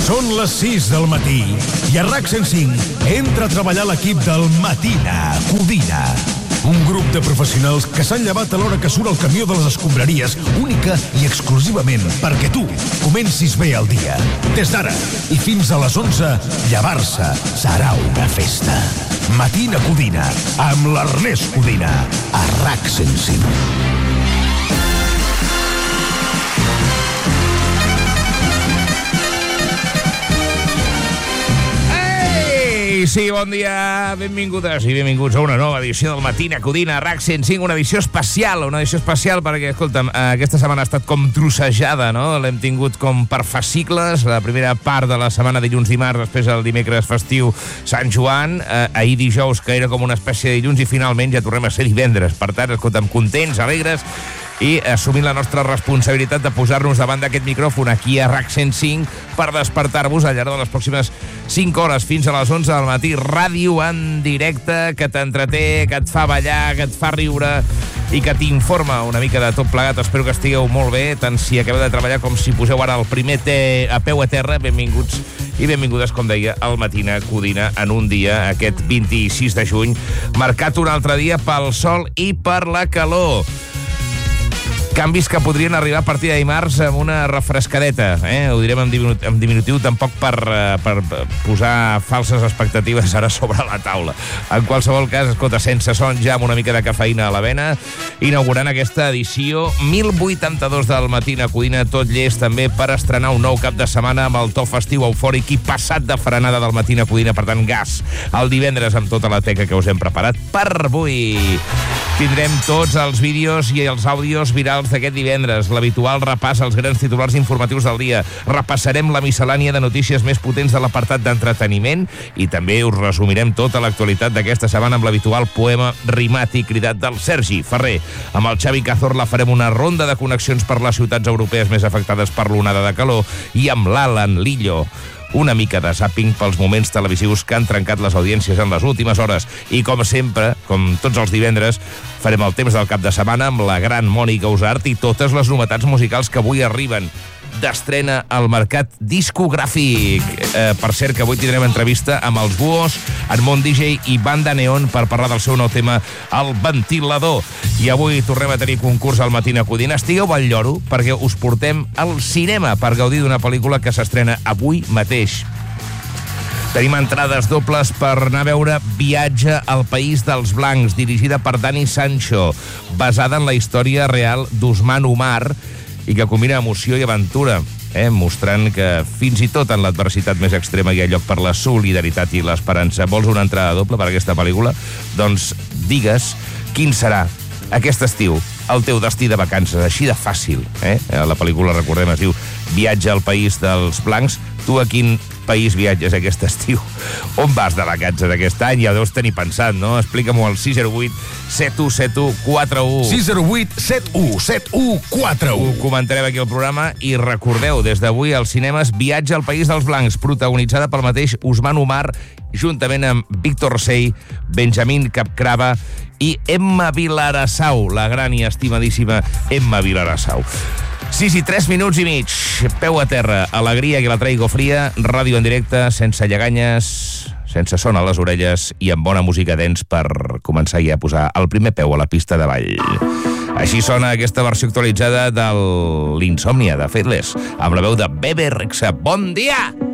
Són les 6 del matí i a RAC 105 entra a treballar l'equip del Matina Codina. Un grup de professionals que s'han llevat a l'hora que surt el camió de les escombraries, única i exclusivament perquè tu comencis bé el dia. Des d'ara i fins a les 11, llevar-se serà una festa. Matina Codina, amb l'Ernest Codina, a RAC 105. Sí, bon dia, benvingudes i benvinguts a una nova edició del Matina Codina, RAC 105, una edició especial perquè, escolta'm, aquesta setmana ha estat com trossejada, no? L'hem tingut com per fascicles, la primera part de la setmana dilluns-dimarts, després el dimecres festiu Sant Joan, ahir dijous, que era com una espècie de dilluns, i finalment ja tornem a ser divendres. Per tant, escolta'm, contents, alegres, i assumint la nostra responsabilitat de posar-nos davant d'aquest micròfon aquí a RAC 105 per despertar-vos al llarg de les pròximes 5 hores fins a les 11 del matí. Ràdio en directe que t'entreté, que et fa ballar, que et fa riure i que t'informa una mica de tot plegat. Espero que estigueu molt bé, tant si acabeu de treballar com si poseu ara el primer a peu a terra. Benvinguts i benvingudes, com deia, al Matina Codina en un dia, aquest 26 de juny, marcat un altre dia pel sol i per la calor. Canvis que podrien arribar a partir de dimarts amb una refrescadeta, Ho direm en diminutiu, tampoc per posar falses expectatives ara sobre la taula. En qualsevol cas, escolta, sense son, ja amb una mica de cafeïna a la vena, inaugurant aquesta edició 1082 del Matina Codina, tot llest també per estrenar un nou cap de setmana amb el to festiu eufòric i passat de frenada del Matina Codina, per tant, gas el divendres amb tota la teca que us hem preparat per avui. Tindrem tots els vídeos i els àudios virals d'aquest divendres, l'habitual repàs als grans titulars informatius del dia. Repassarem la miscel·lània de notícies més potents de l'apartat d'entreteniment i també us resumirem tota l'actualitat d'aquesta setmana amb l'habitual poema rimat i cridat del Sergi Ferrer. Amb el Xavi Cazorla farem una ronda de connexions per les ciutats europees més afectades per l'onada de calor i amb l'Alan Lillo una mica de zàping pels moments televisius que han trencat les audiències en les últimes hores. I com sempre, com tots els divendres, farem el temps del cap de setmana amb la gran Mònica Usart i totes les novetats musicals que avui arriben d'estrena al mercat discogràfic. Per cert, que avui tindrem entrevista amb els Buos, en Mont DJ i Banda Neon per parlar del seu nou tema, El Ventilador. I avui tornem a tenir concurs al Matina Codina. Estigueu al lloro perquè us portem al cinema per gaudir d'una pel·lícula que s'estrena avui mateix. Tenim entrades dobles per anar a veure Viatge al País dels Blancs, dirigida per Dani Sancho, basada en la història real d'Usman Umar i que combina emoció i aventura, mostrant que fins i tot en l'adversitat més extrema hi ha lloc per la solidaritat i l'esperança. Vols una entrada doble per aquesta pel·lícula? Doncs digues quin serà aquest estiu el teu destí de vacances, així de fàcil. La pel·lícula, recordem, es diu Viatge al País dels Blancs. Tu a quin país viatges aquest estiu? On vas de vacances aquest any? Ja ho deus tenir pensat, no? Explica-m'ho al 608-717141. 608-717141. Ho comentarem aquí al programa i recordeu, des d'avui als cinemes Viatge al País dels Blancs, protagonitzada pel mateix Usman Umar, juntament amb Víctor Rosell, Benjamín Capcrava i Emma Vilarassau, la gran i estimadíssima Emma Vilarassau. 6 i 3 minuts i mig, peu a terra, alegria que la traigo fria, ràdio en directe, sense lleganyes, sense son a les orelles i amb bona música dents per començar ja a posar el primer peu a la pista de ball. Així sona aquesta versió actualitzada de l'Insòmnia de Faithless, amb la veu de Bebe Rexha. Bon dia!